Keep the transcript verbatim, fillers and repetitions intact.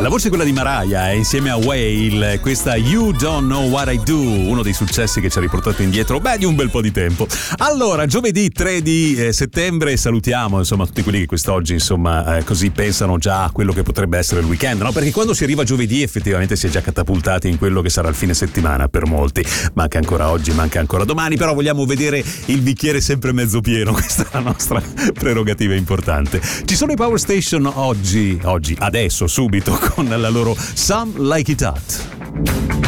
La voce è quella di Mariah e insieme a Whale questa You Don't Know What I Do, uno dei successi che ci ha riportato indietro beh di un bel po' di tempo. Allora, giovedì tre di eh, settembre salutiamo insomma tutti quelli che quest'oggi insomma eh, così pensano già a quello che potrebbe essere il weekend, no? Perché quando si arriva giovedì effettivamente si è già catapultati in quello che sarà il fine settimana per molti. Manca ancora oggi, manca ancora domani, però vogliamo vedere il bicchiere sempre mezzo pieno, questa è la nostra prerogativa importante. Ci sono i Power Station oggi, oggi, adesso, subito, con la loro Some Like It Hot.